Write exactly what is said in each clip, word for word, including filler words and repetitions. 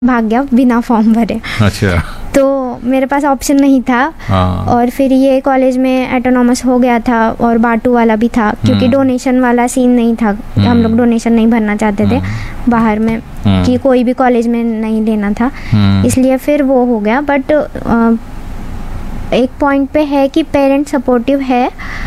भाग गया बिना फॉर्म भरे। अच्छा। तो मेरे पास ऑप्शन नहीं था। हाँ। और फिर ये कॉलेज में ऑटोनॉमस हो गया था और बाटू वाला भी था, क्योंकि डोनेशन वाला सीन नहीं था, हम लोग डोनेशन नहीं भरना चाहते थे बाहर में कि कोई भी कॉलेज में नहीं लेना था, इसलिए फिर वो हो गया। बट एक पॉइंट पे है कि पेरेंट्स सपोर्टिव है,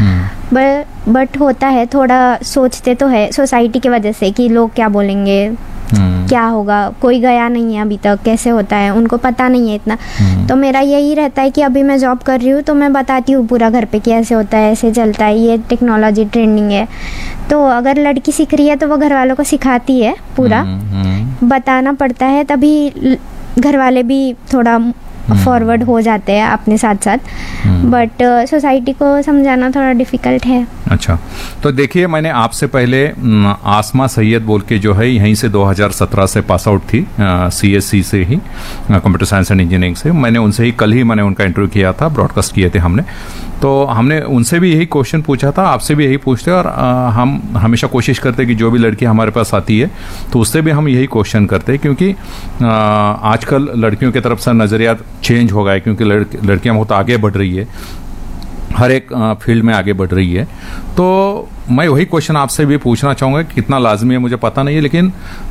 बट बट होता है थोड़ा, सोचते तो है सोसाइटी की वजह से कि लोग क्या बोलेंगे, क्या होगा, कोई गया नहीं है अभी तक, कैसे होता है, उनको पता नहीं है इतना। तो मेरा यही रहता है कि अभी मैं जॉब कर रही हूँ तो मैं बताती हूँ पूरा घर पे कि ऐसे होता है, ऐसे चलता है, ये टेक्नोलॉजी ट्रेंडिंग है। तो अगर लड़की सीख रही है तो वो घर वालों को सिखाती है, पूरा बताना पड़ता है, तभी घर वाले भी थोड़ा फॉरवर्ड हो जाते हैं अपने साथ साथ। बट सोसाइटी को समझाना थोड़ा डिफिकल्ट है। अच्छा, तो देखिए मैंने आपसे पहले आसमा सैयद बोल के जो है यहीं से दो हज़ार सत्रह से पास आउट थी, सीएससी से ही, कंप्यूटर साइंस एंड इंजीनियरिंग से। मैंने उनसे ही कल ही मैंने उनका इंटरव्यू किया था, ब्रॉडकास्ट किए थे हमने। तो हमने उनसे भी यही क्वेश्चन पूछा था, आपसे भी यही पूछते हैं, और आ, हम हमेशा कोशिश करते हैं कि जो भी लड़की हमारे पास आती है तो उससे भी हम यही क्वेश्चन करते हैं, क्योंकि आ, आजकल लड़कियों की तरफ से नज़रिया चेंज हो गया है, क्योंकि लड़क, लड़कियां बहुत आगे बढ़ रही है, हर एक फील्ड में आगे बढ़ रही है। तो मैं वही क्वेश्चन आपसे भी पूछना चाहूँगा कि कितना लाजमी है मुझे पता नहीं है, लेकिन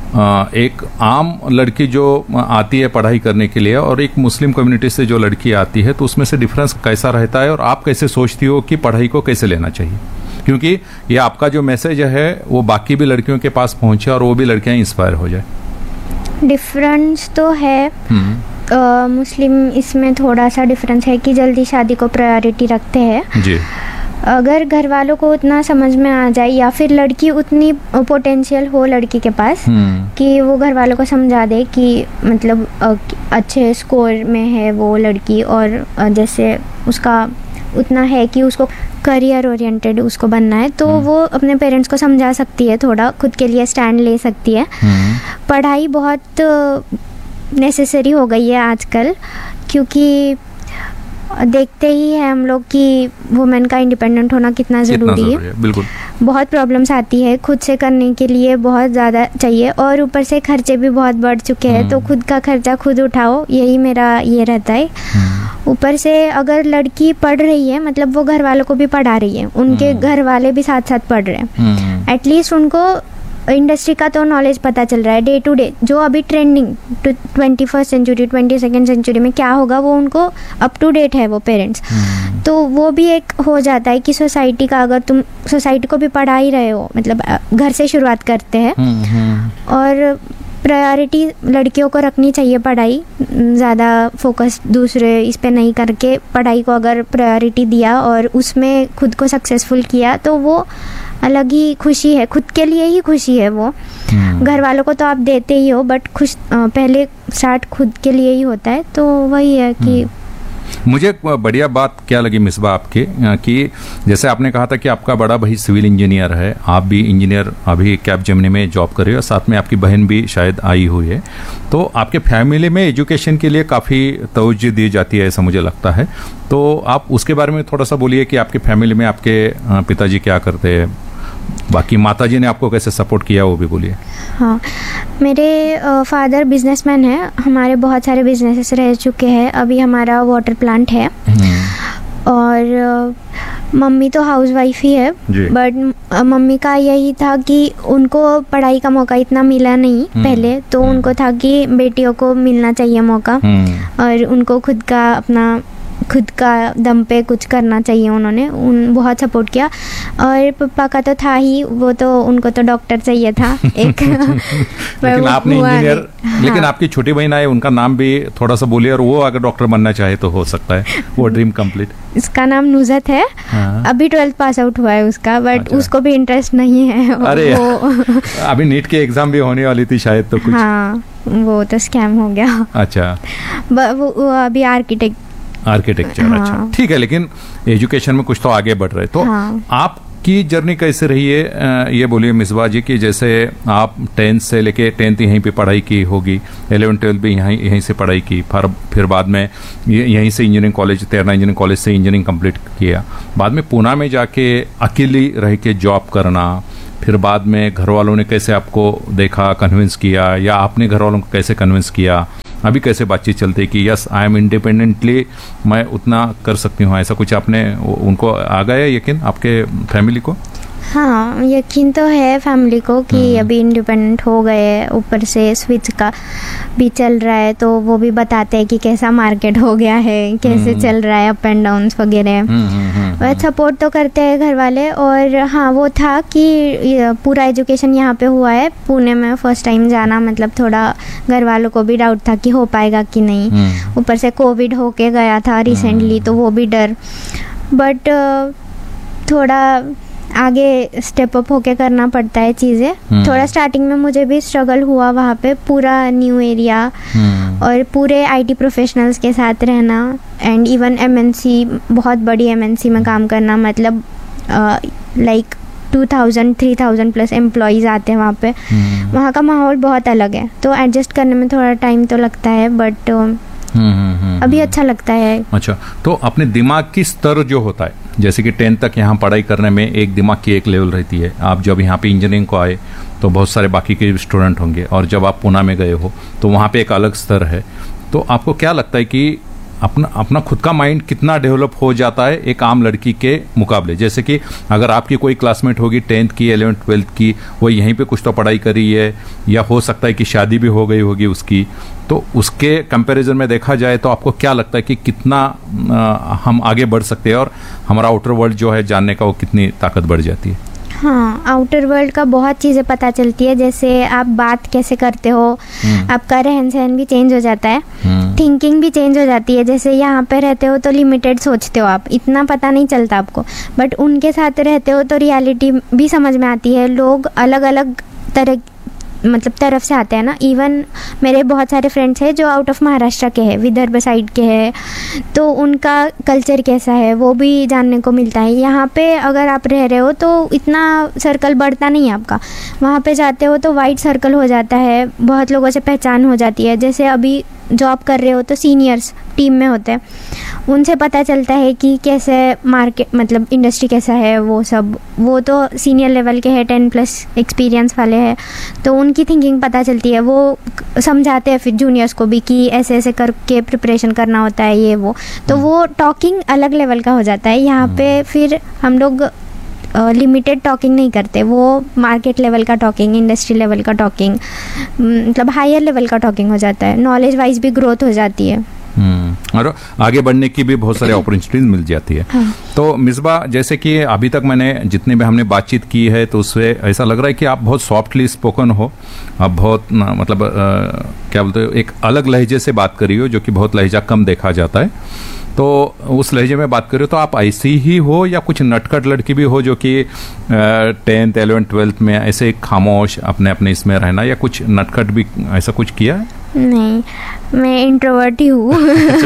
एक आम लड़की जो आती है पढ़ाई करने के लिए और एक मुस्लिम कम्युनिटी से जो लड़की आती है, तो उसमें से डिफरेंस कैसा रहता है, और आप कैसे सोचती हो कि पढ़ाई को कैसे लेना चाहिए, क्योंकि ये आपका जो मैसेज है वो बाकी भी लड़कियों के पास पहुँचे और वो भी लड़कियाँ इंस्पायर हो जाए। डिफरेंस तो है, Uh, मुस्लिम इसमें थोड़ा सा डिफरेंस है कि जल्दी शादी को प्रायोरिटी रखते हैं जी। अगर घर वालों को उतना समझ में आ जाए, या फिर लड़की उतनी पोटेंशियल हो लड़की के पास कि वो घर वालों को समझा दे कि मतलब अच्छे स्कोर में है वो लड़की, और जैसे उसका उतना है कि उसको करियर ओरिएंटेड उसको बनना है, तो वो अपने पेरेंट्स को समझा सकती है, थोड़ा खुद के लिए स्टैंड ले सकती है। पढ़ाई बहुत नेसेसरी हो गई है आजकल, क्योंकि देखते ही हैं हम लोग कि वुमेन का इंडिपेंडेंट होना कितना ज़रूरी है, है। बिल्कुल। बहुत प्रॉब्लम्स आती है, खुद से करने के लिए बहुत ज़्यादा चाहिए, और ऊपर से खर्चे भी बहुत बढ़ चुके हैं, तो खुद का खर्चा खुद उठाओ, यही मेरा ये रहता है। ऊपर से अगर लड़की पढ़ रही है, मतलब वो घर वालों को भी पढ़ा रही है, उनके घर वाले भी साथ साथ पढ़ रहे हैं, एटलीस्ट उनको इंडस्ट्री का तो नॉलेज पता चल रहा है, डे टू डे जो अभी trending twenty first century twenty second century में क्या होगा वो उनको अप टू डेट है वो पेरेंट्स। तो वो भी एक हो जाता है कि सोसाइटी का, अगर तुम सोसाइटी को भी पढ़ा ही रहे हो, मतलब घर से शुरुआत करते हैं, और प्रायोरिटी लड़कियों को रखनी चाहिए, पढ़ाई ज़्यादा फोकस दूसरे इस पे नहीं करके पढ़ाई को अगर प्रायोरिटी दिया और उसमें खुद को सक्सेसफुल किया, तो वो अलग ही खुशी है, खुद के लिए ही खुशी है वो। घर वालों को तो आप देते ही हो, बट खुश पहले स्टार्ट खुद के लिए ही होता है। तो वही है कि मुझे बढ़िया बात क्या लगी मिसबा आपके, कि जैसे आपने कहा था कि आपका बड़ा भाई सिविल इंजीनियर है, आप भी इंजीनियर अभी कैपजेमिनी में जॉब कर रहे हो, साथ में आपकी बहन भी शायद आई हुई है, तो आपके फैमिली में एजुकेशन के लिए काफ़ी तवज्जो दी जाती है ऐसा मुझे लगता है। तो आप उसके बारे में थोड़ा सा बोलिए कि आपके फैमिली में आपके पिताजी क्या करते हैं, बाकी माताजी ने आपको कैसे सपोर्ट किया वो भी बोलिए। हाँ, मेरे फादर बिजनेसमैन हैं, हमारे बहुत सारे बिजनेसेस रह चुके हैं, अभी हमारा वाटर प्लांट है, और मम्मी तो हाउसवाइफ ही है, बट मम्मी का यही था कि उनको पढ़ाई का मौका इतना मिला नहीं पहले, तो उनको था कि बेटियों को मिलना चाहिए मौका, और उनको खुद का अपना खुद का दम पे कुछ करना चाहिए, उन्होंने उन बहुत सपोर्ट किया। और पापा का तो था ही, वो तो उनको तो डॉक्टर चाहिए था एक लेकिन आपने इंजीनियर, हाँ। लेकिन आपकी छोटी बहन है, उनका नाम भी थोड़ा सा बोलिए, और वो अगर डॉक्टर बनना चाहे तो हो सकता है वो ड्रीम कंप्लीट। इसका नाम नुज़त है, हाँ। अभी ट्वेल्थ पास आउट हुआ है उसका, बट अच्छा। उसको भी इंटरेस्ट नहीं है। अरे वो अभी नीट की एग्जाम भी होने वाली थी शायद, तो कुछ हाँ वो तो स्कैम हो गया। अच्छा, वो अभी आर्किटेक्ट आर्किटेक्चर हाँ। अच्छा ठीक है, लेकिन एजुकेशन में कुछ तो आगे बढ़ रहे। तो हाँ। आपकी जर्नी कैसे रही है ये बोलिए मिसबा जी, की जैसे आप टेंथ से लेके टेंथ यहीं पे पढ़ाई की होगी, इलेवन ट्वेल्थ भी यहीं यहीं से पढ़ाई की, फिर फिर बाद में यहीं से इंजीनियरिंग कॉलेज, तेरना इंजीनियरिंग कॉलेज से इंजीनियरिंग कंप्लीट किया, बाद में पूना में जाके अकेली रह के जॉब करना, फिर बाद में घर वालों ने कैसे आपको देखा, कन्विंस किया, या आपने घर वालों को कैसे कन्विंस किया? अभी कैसे बातचीत चलती है कि यस आई एम इंडिपेंडेंटली, मैं उतना कर सकती हूँ, ऐसा कुछ आपने उनको आ गया यकीन आपके फैमिली को? हाँ, यकीन तो है फैमिली को कि अभी इंडिपेंडेंट हो गए, ऊपर से स्विच का भी चल रहा है, तो वो भी बताते हैं कि कैसा मार्केट हो गया है, कैसे चल रहा है, अप एंड डाउन्स वगैरह। वह सपोर्ट तो करते हैं घर वाले। और हाँ, वो था कि पूरा एजुकेशन यहाँ पे हुआ है पुणे में, फर्स्ट टाइम जाना, मतलब थोड़ा घर वालों को भी डाउट था कि हो पाएगा कि नहीं। ऊपर से कोविड होके गया था रिसेंटली, तो वो भी डर। बट थोड़ा आगे स्टेप अप होके करना पड़ता है चीज़ें। थोड़ा स्टार्टिंग में मुझे भी स्ट्रगल हुआ वहाँ पे, पूरा न्यू एरिया और पूरे आईटी प्रोफेशनल्स के साथ रहना, एंड इवन एमएनसी, बहुत बड़ी एमएनसी में काम करना, मतलब like two thousand three thousand plus employees आते हैं वहाँ पे। वहाँ का माहौल बहुत अलग है, तो एडजस्ट करने में थोड़ा टाइम तो लगता है, बट अभी अच्छा लगता है। अच्छा, तो अपने दिमाग की स्तर जो होता है, जैसे कि टेंथ तक यहाँ पढ़ाई करने में एक दिमाग की एक लेवल रहती है, आप जब यहाँ पे इंजीनियरिंग को आए तो बहुत सारे बाकी के स्टूडेंट होंगे, और जब आप पुणे में गए हो तो वहाँ पे एक अलग स्तर है। तो आपको क्या लगता है कि अपना अपना खुद का माइंड कितना डेवलप हो जाता है एक आम लड़की के मुकाबले? जैसे कि अगर आपकी कोई क्लासमेट होगी टेंथ की, इलेवेंथ ट्वेल्थ की, वो यहीं पे कुछ तो पढ़ाई करी है, या हो सकता है कि शादी भी हो गई होगी उसकी, तो उसके कंपैरिजन में देखा जाए तो आपको क्या लगता है कि कितना आ, हम आगे बढ़ सकते हैं, और हमारा आउटर वर्ल्ड जो है जानने का, वो कितनी ताकत बढ़ जाती है? हाँ, आउटर वर्ल्ड का बहुत चीज़ें पता चलती है, जैसे आप बात कैसे करते हो, आपका रहन सहन भी चेंज हो जाता है, थिंकिंग भी चेंज हो जाती है। जैसे यहाँ पे रहते हो तो लिमिटेड सोचते हो आप, इतना पता नहीं चलता आपको, बट उनके साथ रहते हो तो रियलिटी भी समझ में आती है। लोग अलग अलग तरह मतलब तरफ से आते हैं ना। इवन मेरे बहुत सारे फ्रेंड्स हैं जो आउट ऑफ महाराष्ट्र के हैं, विदर्भ साइड के हैं, तो उनका कल्चर कैसा है वो भी जानने को मिलता है। यहाँ पे अगर आप रह रहे हो तो इतना सर्कल बढ़ता नहीं है आपका, वहाँ पे जाते हो तो वाइड सर्कल हो जाता है, बहुत लोगों से पहचान हो जाती है। जैसे अभी जॉब कर रहे हो तो सीनियर्स टीम में होते हैं, उनसे पता चलता है कि कैसे मार्केट मतलब इंडस्ट्री कैसा है, वो सब वो तो सीनियर लेवल के हैं, टेन प्लस एक्सपीरियंस वाले हैं, तो उनकी थिंकिंग पता चलती है। वो समझाते हैं फिर जूनियर्स को भी कि ऐसे ऐसे करके प्रिपरेशन करना होता है, ये वो, तो वो टॉकिंग अलग लेवल का हो जाता है। यहाँ पे फिर हम लोग लिमिटेड uh, टॉकिंग नहीं करते, वो मार्केट लेवल का टॉकिंग, इंडस्ट्री लेवल का टॉकिंग, मतलब हायर लेवल का टॉकिंग हो जाता है। नॉलेज वाइज भी ग्रोथ हो जाती है, और आगे बढ़ने की भी बहुत सारी अपॉर्चुनिटीज मिल जाती है। हाँ। तो मिसबा, जैसे कि अभी तक मैंने जितने भी हमने बातचीत की है तो उससे ऐसा लग रहा है कि आप बहुत सॉफ्टली स्पोकन हो, आप बहुत मतलब आ, क्या बोलते हो, एक अलग लहजे से बात करी हो, जो कि बहुत लहजा कम देखा जाता है। तो उस लहजे में बात करें तो आप ऐसी ही हो, या कुछ नटखट लड़की भी हो जो कि टेंथ इलेवेंथ ट्वेल्थ में ऐसे खामोश अपने अपने इसमें रहना, या कुछ नटखट भी ऐसा कुछ किया है? नहीं, मैं इंट्रोवर्ट ही हूँ।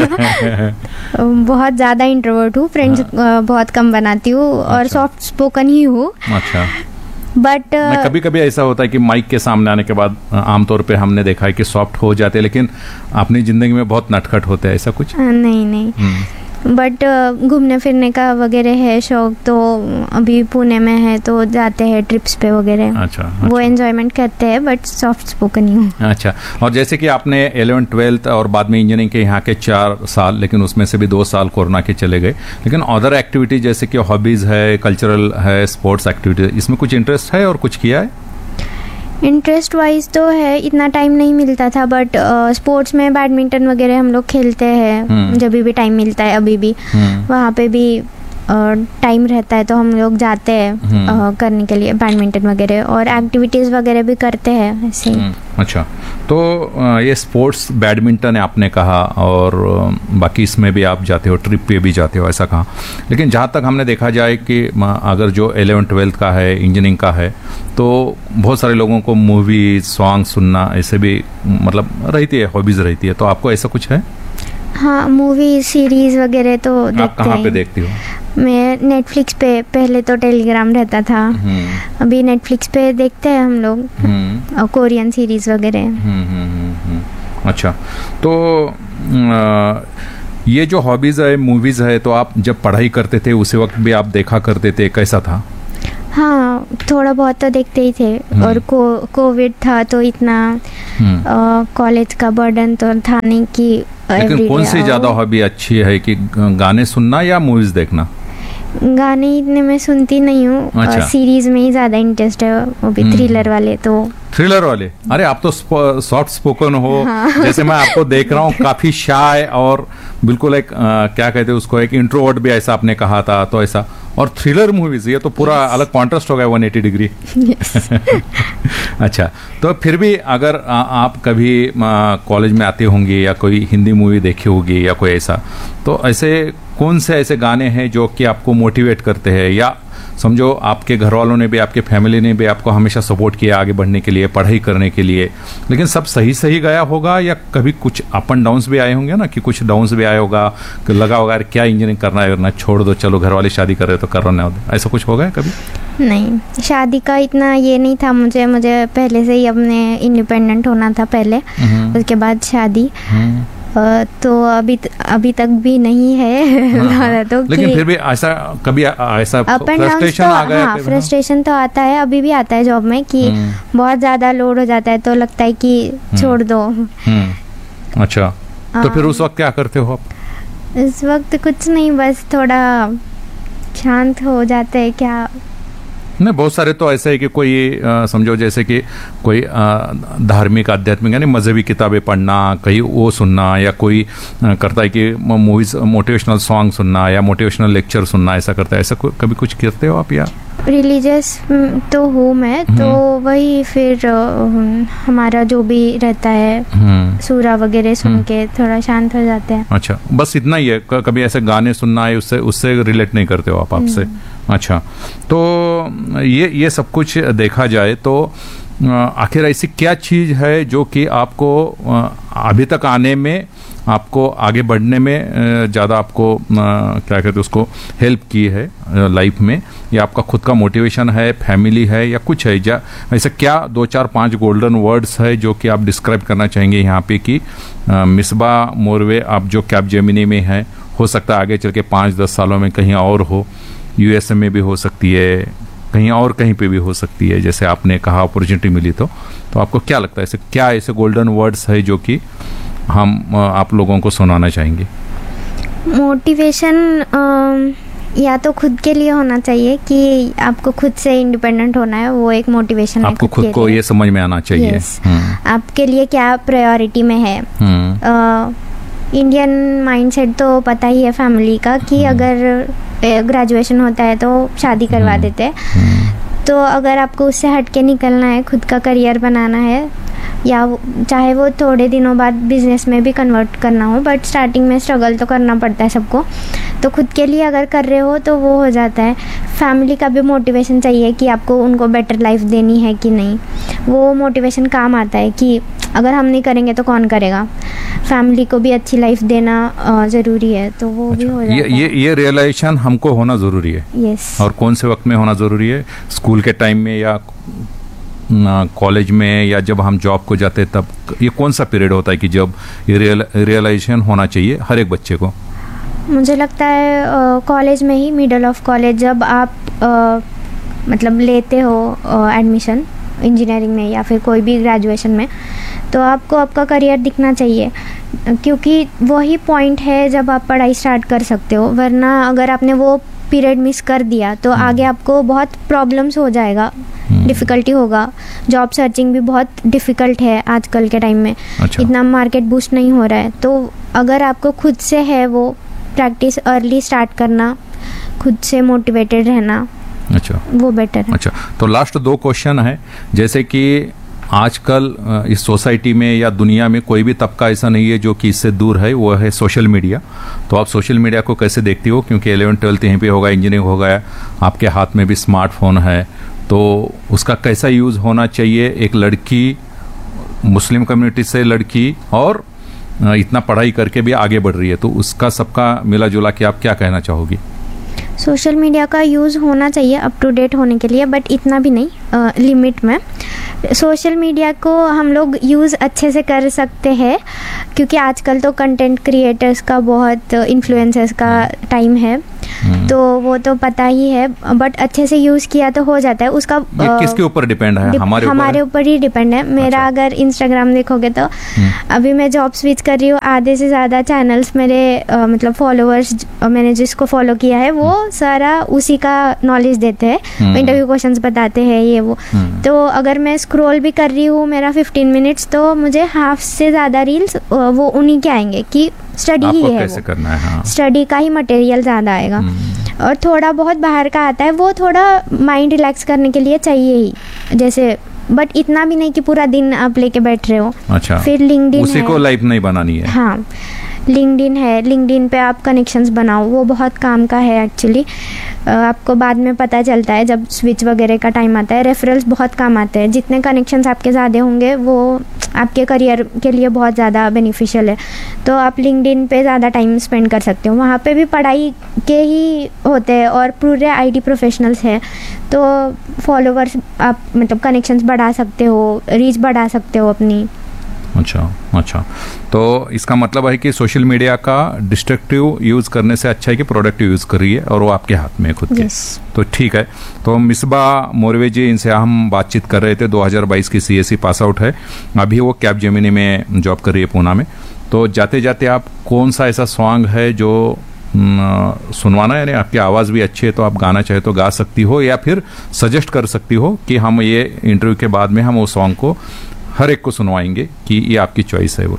बहुत ज़्यादा इंट्रोवर्ट हूँ, फ्रेंड्स बहुत कम बनाती हूँ, और सॉफ्ट स्पोकन ही हूँ। अच्छा। बट uh, कभी कभी ऐसा होता है कि माइक के सामने आने के बाद आमतौर पे हमने देखा है कि सॉफ्ट हो जाते हैं, लेकिन अपनी जिंदगी में बहुत नटखट होते हैं, ऐसा कुछ? नहीं नहीं, बट घूमने फिरने का वगैरह है शौक, तो अभी पुणे में है तो जाते हैं ट्रिप्स पे वगैरह। अच्छा, अच्छा। वो एंजॉयमेंट करते हैं, बट सॉफ्ट स्पोकन ही हूँ। अच्छा, और जैसे कि आपने इलेवेंथ ट्वेल्थ और बाद में इंजीनियरिंग के यहाँ के चार साल, लेकिन उसमें से भी दो साल कोरोना के चले गए, लेकिन अदर एक्टिविटी जैसे कि हॉबीज है, कल्चरल है, स्पोर्ट्स एक्टिविटी, इसमें कुछ इंटरेस्ट है और कुछ किया है? इंटरेस्ट वाइज तो है, इतना टाइम नहीं मिलता था, बट स्पोर्ट्स में बैडमिंटन वगैरह हम लोग खेलते हैं जब भी टाइम मिलता है। अभी भी वहाँ पे भी टाइम रहता है तो हम लोग जाते हैं करने के लिए बैडमिंटन वगैरह, और एक्टिविटीज़ वगैरह भी करते हैं ऐसे। अच्छा, तो ये स्पोर्ट्स बैडमिंटन आपने कहा, और बाकी इसमें भी आप जाते हो, ट्रिप पे भी जाते हो, ऐसा कहा, लेकिन जहाँ तक हमने देखा जाए कि अगर जो इलेवेंथ ट्वेल्थ का है, इंजीनियरिंग का है, तो बहुत सारे लोगों को मूवी सॉन्ग सुनना ऐसे भी मतलब रहती है, हॉबीज रहती है, तो आपको ऐसा कुछ है? हाँ, मूवी सीरीज वगैरह तो देखते हैं। आप कहाँ पे देखती हो? मैं नेटफ्लिक्स पे, पहले तो टेलीग्राम रहता था, अभी नेटफ्लिक्स पे देखते हैं हम लोग, और कोरियन सीरीज वगैरह। अच्छा, तो आ, ये जो हॉबीज है, मूवीज है, तो आप जब पढ़ाई करते थे उसी वक्त भी आप देखा करते थे, कैसा था? हाँ, थोड़ा बहुत तो देखते ही थे। और को कोविड था तो इतना कॉलेज का बर्डन तो था नहीं कि। लेकिन कौन सी ज्यादा हॉबी अच्छी है, कि गाने सुनना या मूवीज देखना? गाने इतने मैं सुनती नहीं हूँ। अच्छा। सीरीज में ही ज्यादा इंटरेस्ट है, वो भी थ्रिलर वाले। तो थ्रिलर वाले, अरे आप तो सॉफ्ट स्पोकन हो। हाँ। जैसे मैं आपको देख रहा हूँ, काफी शाय और बिल्कुल एक आ, क्या कहते हैं उसको, एक इंट्रोवर्ट भी ऐसा आपने कहा था, तो ऐसा। और थ्रिलर मूवीज, ये तो पूरा yes. अलग कॉन्ट्रास्ट हो गया वन एटी डिग्री। yes. अच्छा, तो फिर भी अगर आ, आप कभी कॉलेज में आते होंगे या कोई हिंदी मूवी देखी होगी या कोई ऐसा, तो ऐसे कौन से ऐसे गाने हैं जो कि आपको मोटिवेट करते हैं, या समझो आपके घर वालों ने भी, आपके फैमिली ने भी आपको हमेशा सपोर्ट किया आगे बढ़ने के लिए, पढ़ाई करने के लिए, लेकिन सब सही सही गया होगा या कभी कुछ अप एंड डाउन्स भी आए होंगे ना, कि कुछ डाउन्स भी आया होगा, कि लगा होगा यार क्या इंजीनियरिंग करना है, करना छोड़ दो, चलो घर वाले शादी कर रहे हो तो करना है, ऐसा कुछ होगा कभी? नहीं, शादी का इतना ये नहीं था मुझे मुझे पहले से ही अपने इंडिपेंडेंट होना था पहले, उसके बाद शादी। तो अभी अभी तक भी नहीं है। हाँ, तो लेकिन फिर भी ऐसा कभी ऐसा फ्रस्ट्रेशन आ गया? हाँ, फ्रस्ट्रेशन तो आता है, अभी भी आता है जॉब में, कि बहुत ज्यादा लोड हो जाता है तो लगता है कि छोड़ दो। अच्छा, तो फिर उस वक्त क्या करते हो आप? इस वक्त कुछ नहीं, बस थोड़ा शांत हो जाते हैं। क्या नहीं, बहुत सारे तो ऐसे है कि कोई आ, समझो जैसे कि कोई धार्मिक आध्यात्मिक यानी मजहबी किताबें पढ़ना, कहीं वो सुनना, या कोई आ, करता है कि मूवीज मोटिवेशनल सॉन्ग सुनना या मोटिवेशनल लेक्चर सुनना, ऐसा करता है। ऐसा कभी कुछ करते हो आप? या रिलीजियस तो हूँ मैं, तो वही फिर हमारा जो भी रहता है सूरा वगैरह सुन के थोड़ा शांत हो जाते हैं। अच्छा, बस इतना ही है? कभी ऐसे गाने सुनना है उससे उससे रिलेट नहीं करते हो आप आपसे? अच्छा, तो ये ये सब कुछ देखा जाए तो आखिर ऐसी क्या चीज़ है जो कि आपको अभी तक आने में, आपको आगे बढ़ने में ज़्यादा आपको क्या कहते हैं उसको हेल्प की है लाइफ में, या आपका खुद का मोटिवेशन है, फैमिली है, या कुछ है? जा ऐसा क्या दो चार पांच गोल्डन वर्ड्स है जो कि आप डिस्क्राइब करना चाहेंगे यहाँ पे, कि मिसबा मोरवे आप जो कैपजेमिनी में है, हो सकता है आगे चल के पाँच दस सालों में कहीं और हो, यूएसए में भी हो सकती है, कहीं और कहीं पे भी हो सकती है, जैसे आपने कहा अपॉर्चुनिटी मिली तो तो आपको क्या लगता है ऐसे क्या ऐसे गोल्डन वर्ड्स है जो कि हम आप लोगों को सुनाना चाहेंगे? मोटिवेशन या तो खुद के लिए होना चाहिए कि आपको खुद से इंडिपेंडेंट होना है, वो एक मोटिवेशन है। आपको खुद, खुद को ये समझ में आना चाहिए yes. आपके लिए क्या प्रायोरिटी में है। इंडियन माइंडसेट तो पता ही है फैमिली का, कि अगर ग्रेजुएशन होता है तो शादी करवा देते हैं। तो अगर आपको उससे हट के निकलना है, खुद का करियर बनाना है, या चाहे वो थोड़े दिनों बाद बिजनेस में भी कन्वर्ट करना हो, बट स्टार्टिंग में स्ट्रगल तो करना पड़ता है सबको। तो खुद के लिए अगर कर रहे हो तो वो हो जाता है। फैमिली का भी मोटिवेशन चाहिए कि आपको उनको बेटर लाइफ देनी है कि नहीं, वो मोटिवेशन काम आता है कि अगर हम नहीं करेंगे तो कौन करेगा। फैमिली को भी अच्छी लाइफ देना ज़रूरी है, तो वो अच्छा, भी हो जाता ये, है। ये ये रियलाइजेशन हमको होना ज़रूरी है। यस। और कौन से वक्त में होना ज़रूरी है? स्कूल के टाइम में, या कॉलेज में, या जब हम जॉब को जाते हैं तब? ये कौन सा पीरियड होता है कि जब ये रियल रियलाइजेशन होना चाहिए हर एक बच्चे को? मुझे लगता है कॉलेज में ही, मिडल ऑफ कॉलेज, जब आप आ, मतलब लेते हो एडमिशन इंजीनियरिंग में या फिर कोई भी ग्रेजुएशन में, तो आपको आपका करियर दिखना चाहिए, क्योंकि वही पॉइंट है जब आप पढ़ाई स्टार्ट कर सकते हो। वरना अगर आपने वो पीरियड मिस कर दिया तो आगे आपको बहुत प्रॉब्लम्स हो जाएगा, डिफ़िकल्टी होगा। जॉब सर्चिंग भी बहुत डिफ़िकल्ट है आजकल के टाइम में। अच्छा। इतना मार्केट बूस्ट नहीं हो रहा है, तो अगर आपको खुद से है वो प्रैक्टिस अर्ली स्टार्ट करना, खुद से मोटिवेटेड रहना, अच्छा, वो बेटर है। अच्छा, तो लास्ट दो क्वेश्चन है, जैसे कि आजकल इस सोसाइटी में या दुनिया में कोई भी तबका ऐसा नहीं है जो कि इससे दूर है, वो है सोशल मीडिया। तो आप सोशल मीडिया को कैसे देखती हो? क्योंकि इलेवन ट्वेल्थ यहीं पे होगा, इंजीनियरिंग हो गया, आपके हाथ में भी स्मार्टफोन है, तो उसका कैसा यूज़ होना चाहिए? एक लड़की, मुस्लिम कम्युनिटी से लड़की, और इतना पढ़ाई करके भी आगे बढ़ रही है, तो उसका सबका मिला जुला के आप क्या कहना चाहोगी? सोशल मीडिया का यूज़ होना चाहिए अप टू डेट होने के लिए, बट इतना भी नहीं, आ, लिमिट में। सोशल मीडिया को हम लोग यूज़ अच्छे से कर सकते हैं, क्योंकि आजकल तो कंटेंट क्रिएटर्स का बहुत, इन्फ्लुएंसर्स का टाइम है, तो वो तो पता ही है, बट अच्छे से यूज किया तो हो जाता है उसका। ये किसके ऊपर डिपेंड है? हमारे ऊपर हमारे ऊपर ही डिपेंड है। मेरा अच्छा। अगर इंस्टाग्राम देखोगे तो अभी मैं जॉब स्विच कर रही हूँ, आधे से ज्यादा चैनल्स मेरे आ, मतलब फॉलोअर्स मैंने जिसको फॉलो किया है वो सारा उसी का नॉलेज देते हैं, इंटरव्यू क्वेश्चंस बताते हैं ये वो। तो अगर मैं स्क्रॉल भी कर रही हूँ मेरा फिफ्टीन मिनट्स, तो मुझे हाफ से ज्यादा रील्स वो उन्हीं के आएंगे कि स्टडी ही है, कैसे करना है, हाँ। स्टडी का ही मटेरियल ज्यादा आएगा। और थोड़ा बहुत बाहर का आता है, वो थोड़ा माइंड रिलैक्स करने के लिए चाहिए ही, जैसे बट इतना भी नहीं कि पूरा दिन आप लेके बैठ रहे हो। अच्छा। फिर लिंक्डइन उसी को लाइफ नहीं बनानी है। हाँ, लिंक्डइन है, लिंक्डइन पे आप कनेक्शंस बनाओ, वो बहुत काम का है एक्चुअली। आपको बाद में पता चलता है जब स्विच वगैरह का टाइम आता है, रेफरल्स बहुत काम आते हैं। जितने कनेक्शंस आपके ज़्यादा होंगे वो आपके करियर के लिए बहुत ज़्यादा बेनिफिशियल है। तो आप लिंक्डइन पे ज़्यादा टाइम स्पेंड कर सकते हो, वहाँ पे भी पढ़ाई के ही होते हैं और पूरे आईटी प्रोफेशनल्स हैं। तो फॉलोवर्स आप मतलब कनेक्शंस बढ़ा सकते हो, रीच बढ़ा सकते हो अपनी। अच्छा अच्छा, तो इसका मतलब है कि सोशल मीडिया का डिस्ट्रक्टिव यूज करने से अच्छा है कि प्रोडक्टिव यूज करिए, और वो आपके हाथ में है खुद के। yes. तो ठीक है। तो मिसबा मोरवे जी, इनसे हम बातचीत कर रहे थे, दो हज़ार बाईस की सीएससी पास आउट है, अभी वो कैपजेमिनी में जॉब कर रही है पूना में। तो जाते जाते आप कौन सा ऐसा सॉन्ग है जो न, सुनवाना है, यानी आपकी आवाज़ भी अच्छी है तो आप गाना चाहे तो गा सकती हो, या फिर सजेस्ट कर सकती हो कि हम ये इंटरव्यू के बाद में हम वो सॉन्ग को हर एक को सुनवाएंगे कि ये आपकी चॉइस है? वो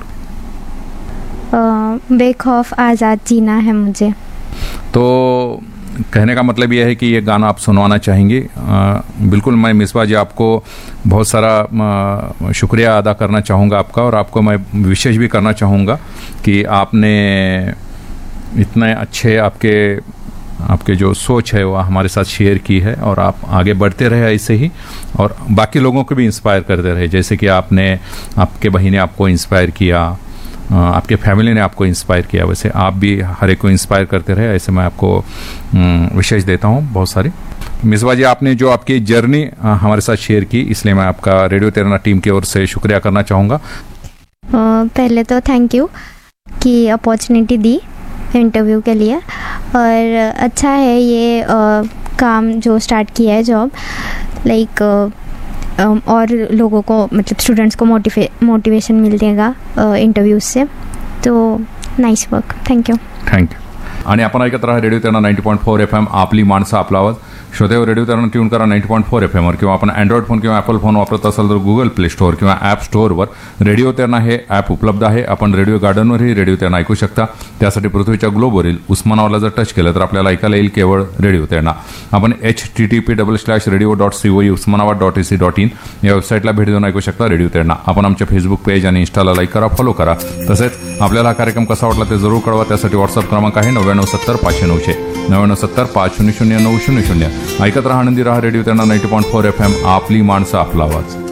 बेखौफ आज़ाद जीना है मुझे। तो कहने का मतलब ये है कि ये गाना आप सुनवाना चाहेंगे। आ, बिल्कुल, मैं मिसबा जी आपको बहुत सारा आ, शुक्रिया अदा करना चाहूँगा आपका, और आपको मैं विशेष भी करना चाहूँगा कि आपने इतने अच्छे आपके आपके जो सोच है वो हमारे साथ शेयर की है, और आप आगे बढ़ते रहे ऐसे ही, और बाकी लोगों को भी इंस्पायर करते रहे। जैसे कि आपने, आपके बहन ने आपको इंस्पायर किया, आपके फैमिली ने आपको इंस्पायर किया, वैसे आप भी हर एक को इंस्पायर करते रहे, ऐसे मैं आपको विशेष देता हूँ बहुत सारी। मिसबा जी, आपने जो आपकी जर्नी हमारे साथ शेयर की, इसलिए मैं आपका रेडियो तेराना टीम की ओर से शुक्रिया करना चाहूँगा। पहले तो थैंक यू कि अपॉर्चुनिटी दी इंटरव्यू के लिए, और अच्छा है ये आ, काम जो स्टार्ट किया है, जॉब लाइक और लोगों को मतलब स्टूडेंट्स को मोटिवे मोटिवेशन मिलेगा इंटरव्यूज से। तो नाइस वर्क, थँक्यू थँक्यू। आणि आपण ऐकत राहा radio Terna ninety point four F M, आपली माणसं आपला आवाज. श्रोतेहो, रेडिओ तेरणा ट्यून करा नाईन्टी पॉईंट फोर एफ एमवर, किंवा आपण अँड्रॉइड फोन किंवा ॲपल फोन वापरत असाल तर गुगल प्ले स्टोअर किंवा ॲप स्टोअरवर रेडिओ तेरणा हे ॲप उपलब्ध आहे. आपण रेडिओ गार्डनवरही रेडिओ तेरणा ऐकू शकता. त्यासाठी पृथ्वीच्या ग्लोबवरील उस्मानाबादला जर टच केलं तर आपल्याला ऐकायला येईल केवळ रेडिओ तेरणा. आपण H T T P double slash radio dot COE Osmanabad dot AC dot in या वेबसाईटला भेट देऊन ऐकू शकता रेडिओ तेरणा. आपण आमच्या फेसबुक पेज आणि इंस्टाला लाईक करा, फॉलो करा. तसेच आपल्याला हा कार्यक्रम कसा वाटला ते जरूर कळवा. त्यासाठी व्हॉट्सअप क्रमांक आहे नव्याण्णव सत्तर पाचशे नऊशे नव्याण्णव सत्तर पाच शून्य शून्य नऊ शून्य शून्य. ऐकत रहा, आनंदी रहा. Radio Terna ninety point four F M, आपली माणसं आपला आवाज.